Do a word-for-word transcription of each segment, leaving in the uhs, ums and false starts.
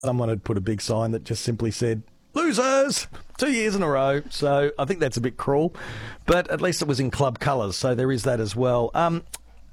Someone had put a big sign that just simply said, losers, two years in a row. So I think that's a bit cruel, but at least it was in club colours, so there is that as well. Um,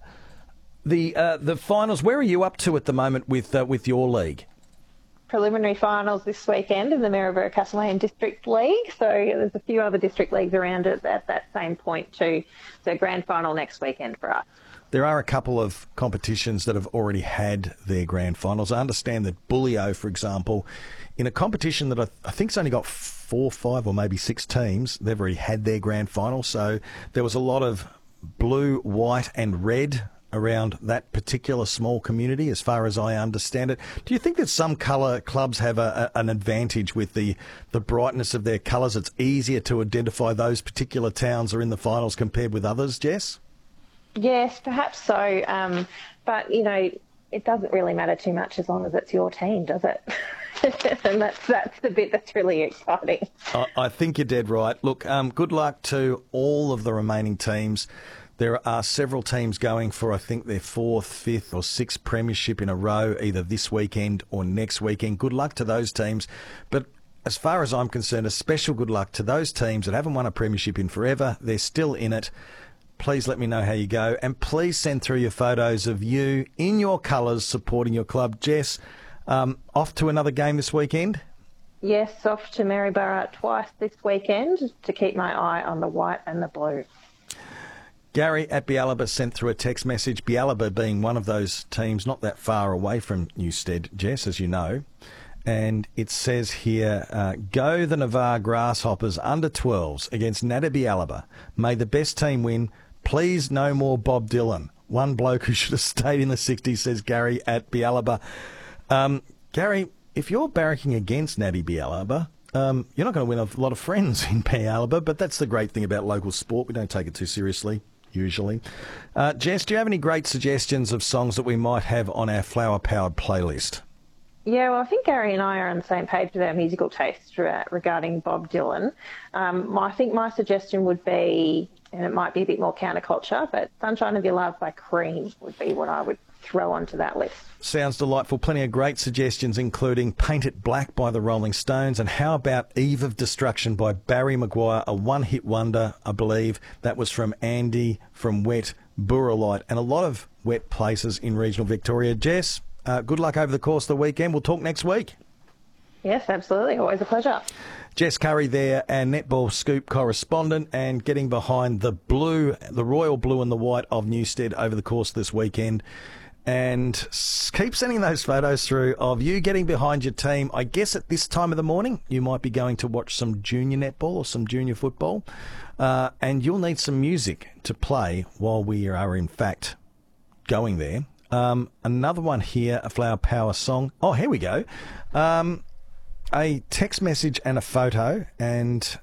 the uh, the finals, where are you up to at the moment with uh, with your league? Preliminary finals this weekend in the Maryborough Castlemaine District League. So there's a few other district leagues around it at that same point too. So grand final next weekend for us. There are a couple of competitions that have already had their grand finals. I understand that Bullio, for example, in a competition that I, I think's only got four, five or maybe six teams, they've already had their grand final. So there was a lot of blue, white and red around that particular small community, as far as I understand it. Do you think that some colour clubs have a, a, an advantage with the, the brightness of their colours? It's easier to identify those particular towns are in the finals compared with others, Jess? Yes, perhaps so. Um, but, you know, it doesn't really matter too much as long as it's your team, does it? And that's that's the bit that's really exciting. I, I think you're dead right. Look, um, good luck to all of the remaining teams. There are several teams going for, I think, their fourth, fifth or sixth premiership in a row, either this weekend or next weekend. Good luck to those teams. But as far as I'm concerned, a special good luck to those teams that haven't won a premiership in forever. They're still in it. Please let me know how you go, and please send through your photos of you in your colours supporting your club. Jess, um, off to another game this weekend? Yes, off to Maryborough twice this weekend to keep my eye on the white and the blue. Gary at Bialaba sent through a text message, Bialaba being one of those teams not that far away from Newstead, Jess, as you know. And it says here, uh, go the Navarre Grasshoppers under twelves against Nada Bialaba. May the best team win. Please no more Bob Dylan. One bloke who should have stayed in the sixties, says Gary at Bialaba. Um, Gary, if you're barracking against Natty Bialaba, um, you're not going to win a lot of friends in Bialaba, but that's the great thing about local sport. We don't take it too seriously, usually. Uh, Jess, do you have any great suggestions of songs that we might have on our flower-powered playlist? Yeah, well, I think Gary and I are on the same page with our musical tastes regarding Bob Dylan. Um, my, I think my suggestion would be, and it might be a bit more counterculture, but Sunshine of Your Love by Cream would be what I would throw onto that list. Sounds delightful. Plenty of great suggestions, including Paint It Black by the Rolling Stones, and how about Eve of Destruction by Barry Maguire, a one-hit wonder, I believe. That was from Andy from Wet Burralite, and a lot of wet places in regional Victoria. Jess, Uh, good luck over the course of the weekend. We'll talk next week. Yes, absolutely. Always a pleasure. Jess Curry there, our netball scoop correspondent, and getting behind the blue, the royal blue and the white of Newstead over the course of this weekend. And keep sending those photos through of you getting behind your team. I guess at this time of the morning, you might be going to watch some junior netball or some junior football. Uh, and you'll need some music to play while we are, in fact, going there. Um, another one here, a Flower Power song. Oh, here we go. Um, a text message and a photo, and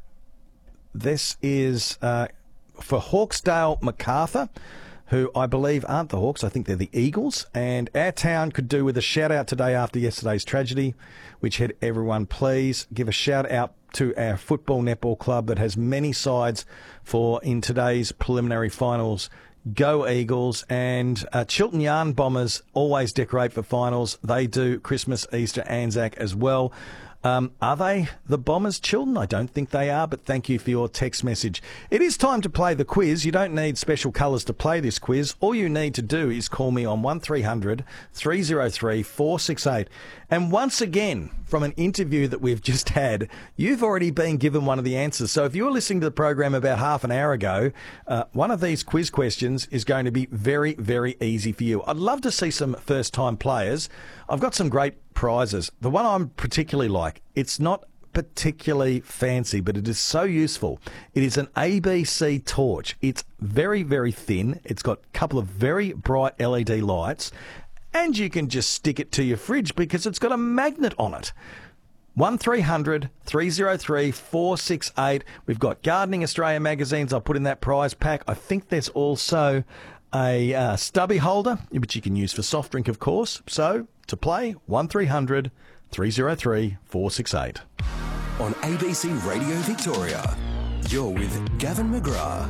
this is uh, for Hawksdale MacArthur, who I believe aren't the Hawks. I think they're the Eagles. And our town could do with a shout-out today after yesterday's tragedy, which had everyone please give a shout-out to our football netball club that has many sides for in today's preliminary finals. Go Eagles. And uh, Chiltern Yarn Bombers always decorate for finals. They do Christmas, Easter, Anzac as well. Um, are they the Bombers, Chiltern? I don't think they are, but thank you for your text message. It is time to play the quiz. You don't need special colours to play this quiz. All you need to do is call me on one three hundred, three oh three, four six eight. And once again, from an interview that we've just had, you've already been given one of the answers. So if you were listening to the program about half an hour ago, uh, one of these quiz questions is going to be very, very easy for you. I'd love to see some first-time players. I've got some great prizes. The one I'm particularly like, it's not particularly fancy, but it is so useful. It is an A B C torch. It's very, very thin. It's got a couple of very bright L E D lights, and you can just stick it to your fridge because it's got a magnet on it. one three hundred, three oh three, four six eight. We've got Gardening Australia magazines I'll put in that prize pack. I think there's also a uh, stubby holder, which you can use for soft drink, of course. So, to play, one three hundred, three oh three, four six eight. On A B C Radio Victoria, you're with Gavin McGrath.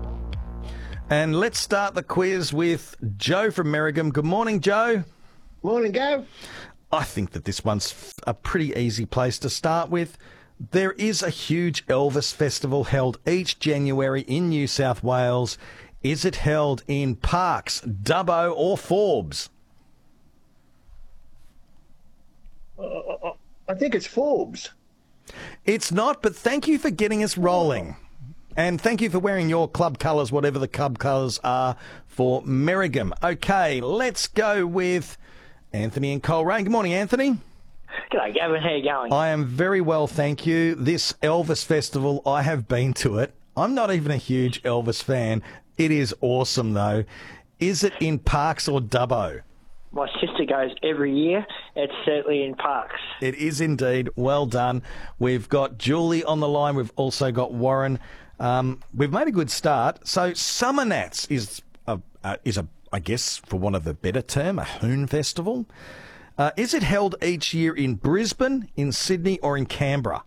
And let's start the quiz with Joe from Merrigum. Good morning, Joe. Morning, Gav. I think that this one's a pretty easy place to start with. There is a huge Elvis festival held each January in New South Wales. Is it held in Parkes, Dubbo or Forbes? Uh, I think it's Forbes. It's not, but thank you for getting us rolling. And thank you for wearing your club colours, whatever the club colours are for Merrigum. Okay, let's go with Anthony and Coleraine. Good morning, Anthony. G'day, Gavin. How you going? I am very well, thank you. This Elvis festival, I have been to it. I'm not even a huge Elvis fan. It is awesome, though. Is it in Parkes or Dubbo? My sister goes every year. It's certainly in Parkes. It is indeed. Well done. We've got Julie on the line. We've also got Warren. Um, we've made a good start. So Summer Nats is a, uh, is a, I guess, for want of a better term, a hoon festival. Uh, is it held each year in Brisbane, in Sydney, or in Canberra?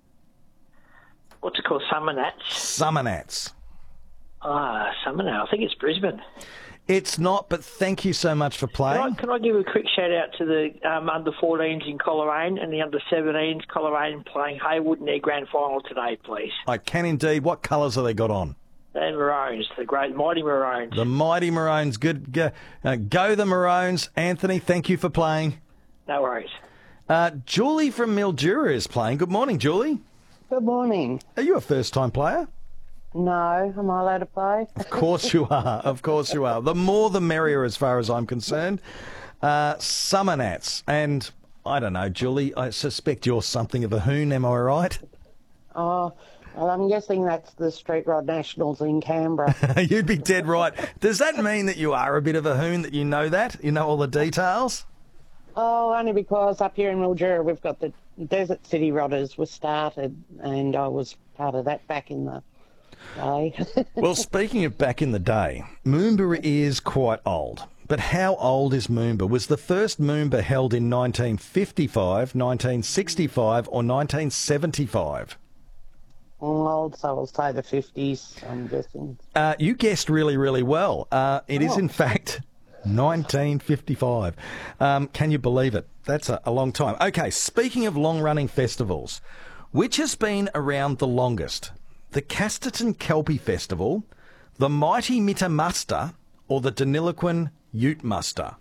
What's it called? Summer Nats? Summer Nats. Ah, Summer Nats. I think it's Brisbane. It's not, but thank you so much for playing. Can I, can I give a quick shout out to the um, under fourteens in Coleraine and the under seventeens Coleraine playing Haywood in their grand final today, please? I can indeed. What colours have they got on? And Maroons, the great mighty Maroons. The mighty Maroons. Good. Go, uh, go the Maroons. Anthony, thank you for playing. No worries. Uh, Julie from Mildura is playing. Good morning, Julie. Good morning. Are you a first-time player? No, am I allowed to play? Of course you are. Of course you are. The more the merrier as far as I'm concerned. Uh, Summer Nats. And I don't know, Julie, I suspect you're something of a hoon, am I right? Oh, well, I'm guessing that's the Street Rod Nationals in Canberra. You'd be dead right. Does that mean that you are a bit of a hoon, that you know that? You know all the details? Oh, only because up here in Mildura we've got the Desert City Rodders was started and I was part of that back in the day. Well, speaking of back in the day, Moomba is quite old. But how old is Moomba? Was the first Moomba held in nineteen fifty-five, nineteen sixty-five or nineteen seventy-five? Old, so I'll say the fifties, I'm guessing. Uh, you guessed really, really well. Uh, it is, Oh. in fact, nineteen fifty-five. Um, can you believe it? That's a, a long time. Okay, speaking of long-running festivals, which has been around the longest? The Casterton Kelpie Festival, the Mighty Mitta Muster, or the Deniliquin Ute Muster?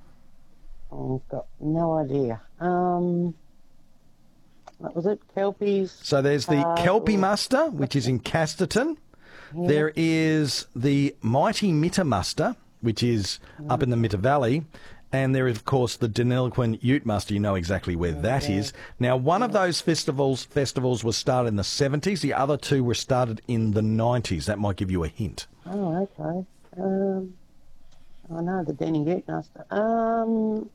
I've got no idea. Um, what was it? Kelpies? So there's the Uh, Kelpie Muster, which is in Casterton. There is the Mighty Mitta Muster, which is up in the Mitta Valley. And there is, of course, the Deniliquin Ute Muster. You know exactly where that is. Now, one of those festivals festivals was started in the seventies. The other two were started in the nineties. That might give you a hint. Oh, okay. Um, I know the Denny Ute Muster. Um,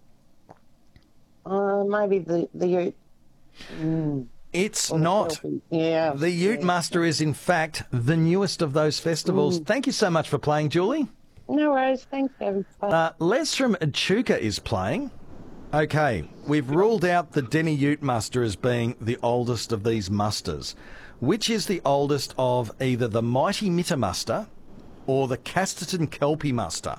uh, maybe the, the Ute. Mm, It's or the not. Kelpie. Yeah. The Ute yeah. Muster is, in fact, the newest of those festivals. Thank you so much for playing, Julie. No worries. Thanks, Kevin. Bye. Uh, Les from Echuca is playing. Okay, we've ruled out the Denny Ute Muster as being the oldest of these musters. Which is the oldest of either the Mighty Mitta Muster or the Casterton Kelpie Muster?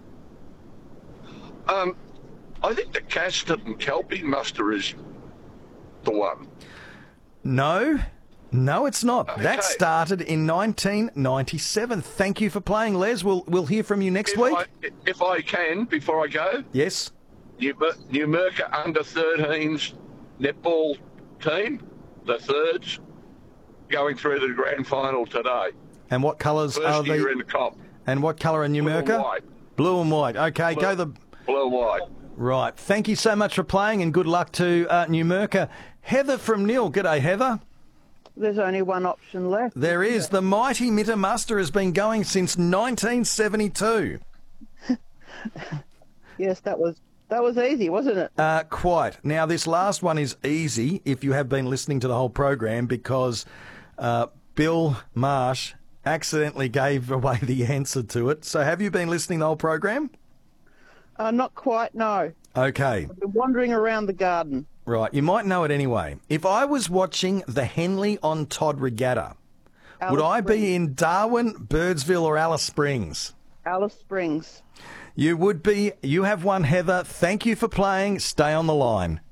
Um, I think the Casterton Kelpie Muster is the one. No, no, it's not. That Okay. started in nineteen ninety-seven. Thank you for playing, Les. We'll we'll hear from you next If week. I, if I can, before I go, Yes. New, New Merca under thirteens netball team, the thirds, going through the grand final today. And what colours are First year the? in the comp. And what colour are Blue and Numurkah? white. Blue and white. Okay, go the. Blue and white. Right. Thank you so much for playing, and good luck to uh, Numurkah. Heather from Nil. G'day, Heather. There's only one option left. There is. The Mighty Mitta Muster has been going since nineteen seventy-two. Yes, that was that was easy, wasn't it? Uh, quite. Now, this last one is easy if you have been listening to the whole program, because uh, Bill Marsh accidentally gave away the answer to it. So have you been listening to the whole program? Uh, not quite. No, Okay. I've been wandering around the garden. Right. You might know it anyway. If I was watching the Henley on Todd Regatta, would Alice I Springs. be in Darwin, Birdsville or Alice Springs? Alice Springs. You would be. You have won, Heather. Thank you for playing. Stay on the line.